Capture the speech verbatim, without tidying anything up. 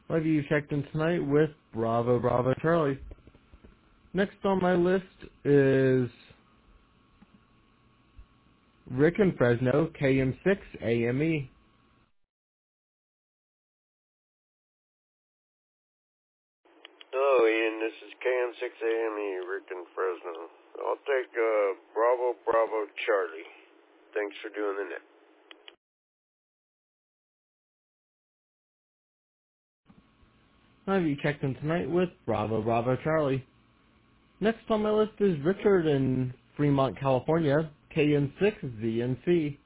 Have you checked in tonight with Bravo Bravo Charlie? Next on my list is Rick in Fresno, K M six A M E. Hello, Ian. This is K M six A M E, Rick in Fresno. I'll take uh, Bravo Bravo Charlie. Thanks for doing the net. Have you checked in tonight with Bravo Bravo Charlie? Next on my list is Richard in Fremont, California, K N six Z N C.